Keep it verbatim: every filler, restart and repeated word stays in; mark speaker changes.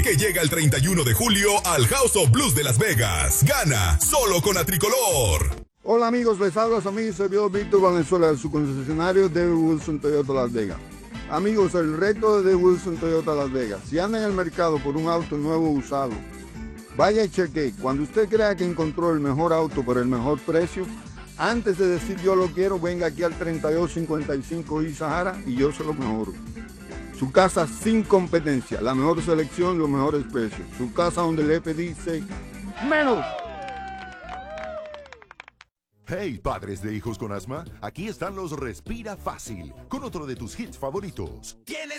Speaker 1: Que llega el treinta y uno de julio al House of Blues de Las Vegas. Gana solo con la tricolor.
Speaker 2: Hola amigos, les habla su amigo y servidor Víctor Valenzuela de su concesionario David Wilson Toyota Las Vegas. Amigos, el reto de Wilson Toyota Las Vegas. Si anda en el mercado por un auto nuevo o usado, vaya y cheque. Cuando usted crea que encontró el mejor auto por el mejor precio, antes de decir yo lo quiero, venga aquí al treinta y dos cincuenta y cinco y Sahara y yo se lo mejoro. Su casa sin competencia, la mejor selección, los mejores precios. Su casa donde le pedí seis menos.
Speaker 3: Hey, padres de hijos con asma, aquí están los Respira Fácil, con otro de tus hits favoritos.
Speaker 4: Tienes